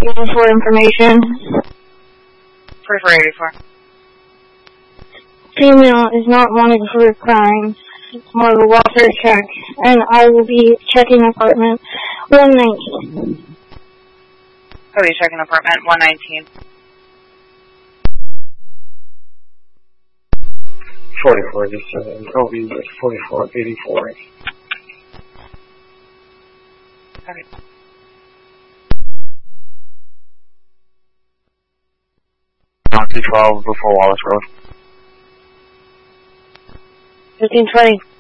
84 information. 4484. Female is not wanted for crimes. It's more of a welfare check, and I will be checking apartment 119. I'll be checking apartment 119. 44, just I'll be at 4484. Okay. Donkey 12 before Wallace Road. 1520.